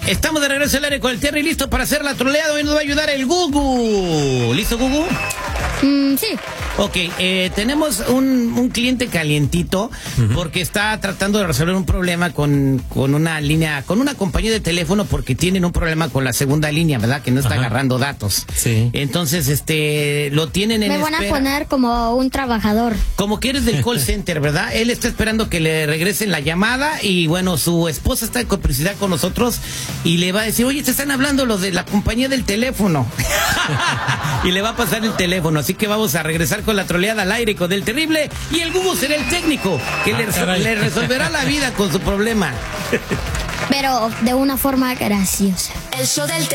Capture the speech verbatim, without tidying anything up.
Estamos de regreso al aire con el Terry, listo para hacer la troleada. Hoy nos va a ayudar el Gugu. ¿Listo, Gugu? Mm, sí. Ok, eh, tenemos un, un cliente calientito uh-huh. porque está tratando de resolver un problema con, con una línea, con una compañía de teléfono, porque tienen un problema con la segunda línea, ¿verdad? Que no está Ajá. agarrando datos. Sí. Entonces, este, lo tienen en Me van espera. a poner como un trabajador. Como que eres del call center, ¿verdad? Él está esperando que le regresen la llamada y, bueno, su esposa está en complicidad con nosotros y le va a decir, oye, te están hablando los de la compañía del teléfono. Y le va a pasar el teléfono, así que vamos a regresar con la troleada al aire con el terrible, y el Gugu será el técnico que ah, le, le resolverá la vida con su problema. Pero de una forma graciosa. El show del